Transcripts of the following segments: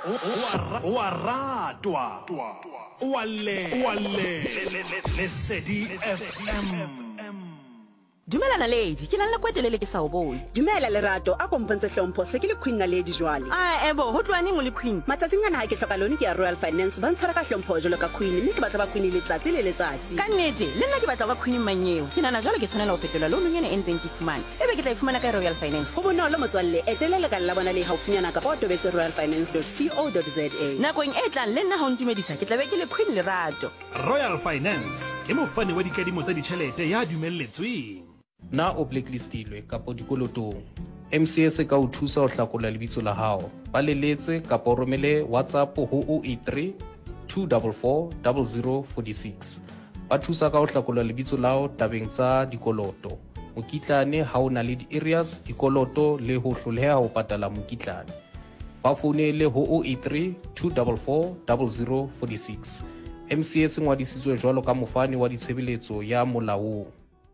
o a ratwa o a le Lesedi FM. Dumela Naledi, ke nna kwetelele ke sa o bone. Dumela Lerato, a kompantse hlompho se ke le Queen Naledi jwale. Ebo, ho tloane mo le Queen. Matsatsing ana ha ke hloka lone ke ya Royal Finance ba ntshwara ka hlompho jalo ka Queen, mme ke batla ba Queen letsatsi le letsatsi. Ka nnete, le nna ke batla ba Queen manyeo. Ke nana jwale ke tshwanela ho fetola loan yena e ntseng ke fumana. Ebe ke tla ifumana ka Royal Finance. Ho bonolo motswalle, etelela ka la bona le haufinyana ka ba tobetse royalfinance.co.za. Nakong e tlang le nna ha o ntumedisa ke tla be ke le Queen Lerato. Royal Finance ke mofani wa dikadimo tsa ditjhelete ya dumelletsweng. Na o blacklistilwe kapo dikolotong, MCS ka o thusa ho hlakola lebitso la hao. Ba leletse kapo romele WhatsApp ho 083 244 0046. Ba thusa ka ho hlakola lebitso la hao tabeng tsa dikoloto. Mokitlane ha o na le di-areas dikoloto le ho hloleha ho patala mokitlane. Ba founele ho 083 244 0046. MCS ngwadisitswe jwalo ka mofani wa ditshebeletso ya molaong.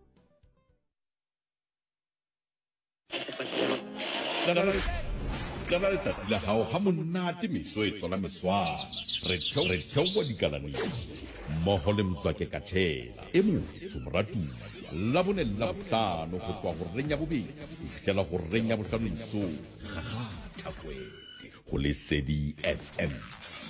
Kala letsatsi la hao ha monate meso e tswala meswana re theowa dikalaneng mmoho le Mzwake Kathela e motsho moratong la bone la bohlano ho tswa ho reng ya bobedi ho fihlela ho reng ya bohlano mesong ga Thapwete ho Lesedi FM.